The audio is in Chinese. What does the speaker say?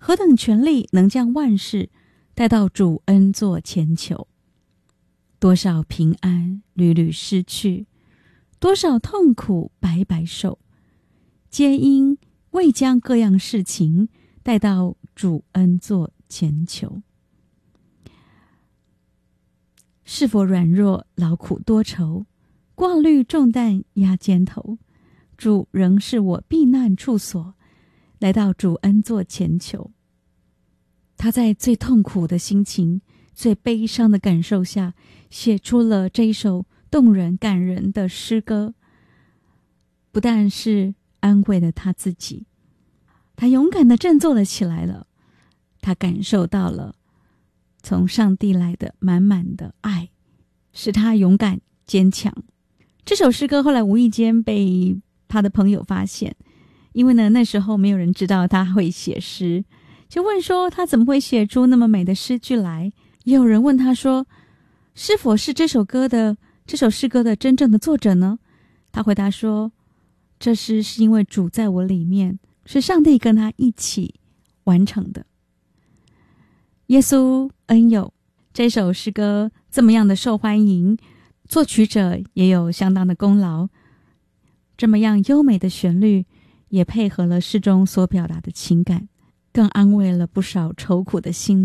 何等权力能将万事带到主恩座前求？多少平安屡屡失去，多少痛苦白白受，皆因未将各样事情带到主恩座前求。是否软弱劳苦多愁，挂虑重担压肩头？主仍是我避难处所，来到主恩座前求。他在最痛苦的心情、最悲伤的感受下，写出了这一首动人感人的诗歌，不但是安慰了他自己，他勇敢地振作了起来了。他感受到了从上帝来的满满的爱，使他勇敢坚强。这首诗歌后来无意间被他的朋友发现，因为呢那时候没有人知道他会写诗，就问说他怎么会写出那么美的诗句来。也有人问他说，是否是这首诗歌的真正的作者呢？他回答说，这诗是因为主在我里面，是上帝跟他一起完成的。耶稣恩友这首诗歌这么样的受欢迎，作曲者也有相当的功劳，这么样优美的旋律也配合了诗中所表达的情感，更安慰了不少愁苦的心